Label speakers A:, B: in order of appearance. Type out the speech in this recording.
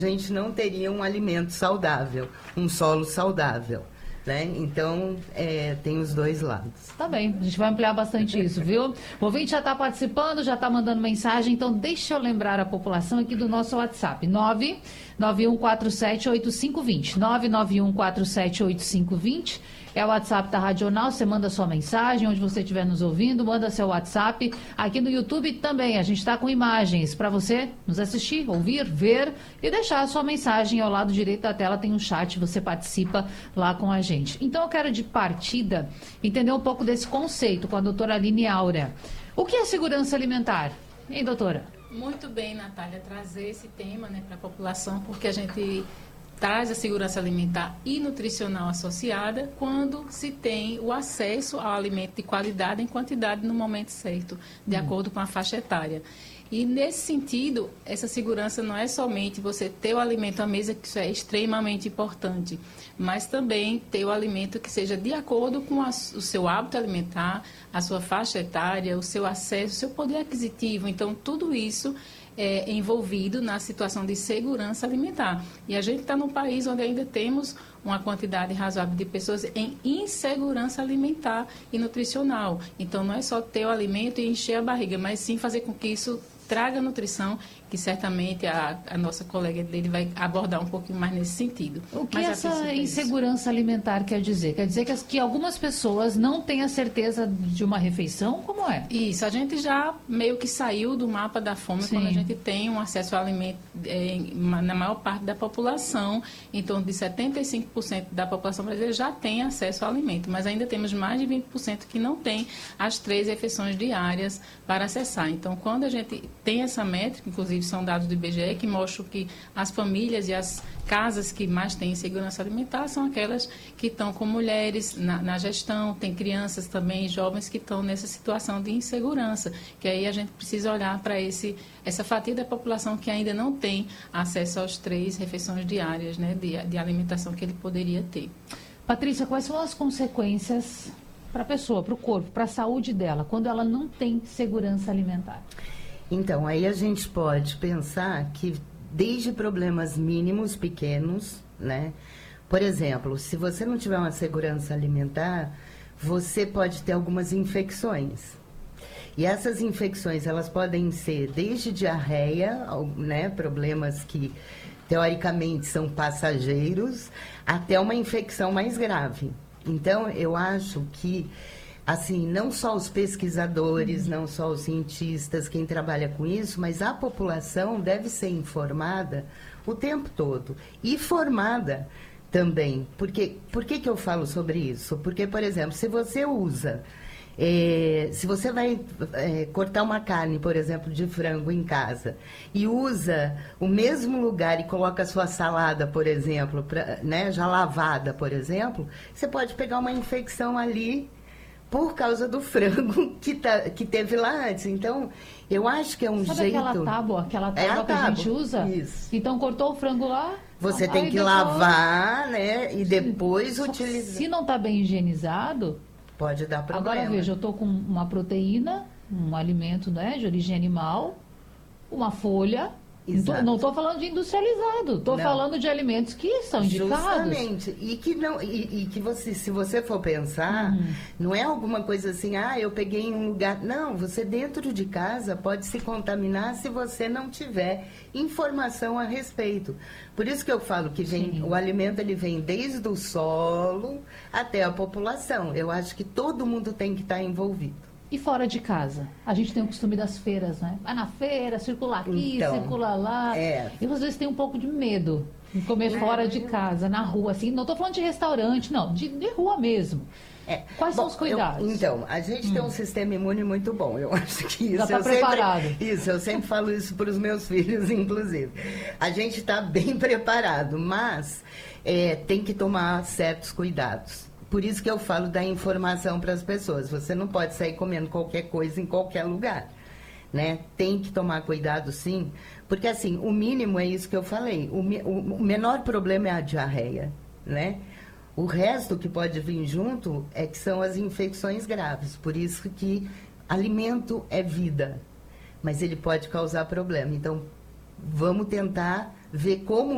A: a gente não teria um alimento saudável, um solo saudável. Né? Então, tem os dois lados.
B: Tá bem, a gente vai ampliar bastante isso, viu? O ouvinte já está participando, já está mandando mensagem, então deixa eu lembrar a população aqui do nosso WhatsApp, 991478520, 991478520, é o WhatsApp da Radional, você manda sua mensagem, onde você estiver nos ouvindo, manda seu WhatsApp. Aqui no YouTube também, a gente está com imagens para você nos assistir, ouvir, ver e deixar a sua mensagem. Ao lado direito da tela tem um chat, você participa lá com a gente. Então eu quero de partida entender um pouco desse conceito com a doutora Aline Aura. O que é segurança alimentar? Hein, doutora?
C: Muito bem, Natália, trazer esse tema, né, para a população, porque a gente traz a segurança alimentar e nutricional associada quando se tem o acesso ao alimento de qualidade em quantidade no momento certo, de acordo com a faixa etária. E nesse sentido, essa segurança não é somente você ter o alimento à mesa, que isso é extremamente importante, mas também ter o alimento que seja de acordo com o seu hábito alimentar, a sua faixa etária, o seu acesso, o seu poder aquisitivo. Então, tudo isso envolvido na situação de segurança alimentar. E a gente está num país onde ainda temos uma quantidade razoável de pessoas em insegurança alimentar e nutricional. Então, não é só ter o alimento e encher a barriga, mas sim fazer com que isso traga nutrição, que certamente a nossa colega dele vai abordar um pouquinho mais nesse sentido.
B: O que essa insegurança alimentar quer dizer? Quer dizer que algumas pessoas não têm a certeza de uma refeição? Como é?
C: Isso, a gente já meio que saiu do mapa da fome. Sim. Quando a gente tem um acesso ao alimento na maior parte da população, em torno de 75% da população brasileira já tem acesso ao alimento, mas ainda temos mais de 20% que não tem as 3 refeições diárias para acessar. Então, quando a gente tem essa métrica, inclusive são dados do IBGE, que mostram que as famílias e as casas que mais têm segurança alimentar são aquelas que estão com mulheres na gestão, tem crianças também, jovens que estão nessa situação de insegurança, que aí a gente precisa olhar para essa fatia da população que ainda não tem acesso às 3 refeições diárias, né, de alimentação que ele poderia ter.
B: Patrícia, quais são as consequências para a pessoa, para o corpo, para a saúde dela, quando ela não tem segurança alimentar?
A: Então, aí a gente pode pensar que desde problemas mínimos, pequenos, né? Por exemplo, se você não tiver uma segurança alimentar, você pode ter algumas infecções. E essas infecções, elas podem ser desde diarreia, né? Problemas que teoricamente são passageiros, até uma infecção mais grave. Então, eu acho que assim, não só os pesquisadores, não só os cientistas, quem trabalha com isso, mas a população deve ser informada o tempo todo. E formada também. Por que eu falo sobre isso? Porque, por exemplo, se você usa... se você vai cortar uma carne, por exemplo, de frango em casa, e usa o mesmo lugar e coloca a sua salada, por exemplo, né, já lavada, por exemplo, você pode pegar uma infecção ali por causa do frango que teve lá antes. Então, eu acho que é um jeito...
B: Sabe aquela tábua que a gente usa?
A: Isso.
B: Então, cortou o frango lá...
A: Você tem que lavar, né? E depois utilizar.
B: Se não está bem higienizado...
A: Pode dar problema.
B: Agora, veja, eu estou com uma proteína, um alimento, né, de origem animal, uma folha... Não estou falando de industrializado, estou falando de alimentos que são indicados.
A: Justamente, e que você, se você for pensar, não é alguma coisa assim, eu peguei em um lugar... Não, você dentro de casa pode se contaminar se você não tiver informação a respeito. Por isso que eu falo que o alimento ele vem desde o solo até a população. Eu acho que todo mundo tem que estar envolvido.
B: E fora de casa? A gente tem o costume das feiras, né? Vai na feira, circula aqui, circula lá. E às vezes tem um pouco de medo de comer fora de casa, na rua, assim. Não estou falando de restaurante, não, de rua mesmo. Quais são os cuidados?
A: Então, a gente tem um sistema imune muito bom. Eu acho que isso...
B: Já está preparado.
A: Eu sempre falo isso para os meus filhos, inclusive. A gente está bem preparado, mas tem que tomar certos cuidados. Por isso que eu falo da informação para as pessoas. Você não pode sair comendo qualquer coisa em qualquer lugar, né? Tem que tomar cuidado, sim. Porque, assim, o mínimo é isso que eu falei. O menor problema é a diarreia, né? O resto que pode vir junto que são as infecções graves. Por isso que alimento é vida. Mas ele pode causar problema. Então, vamos tentar ver como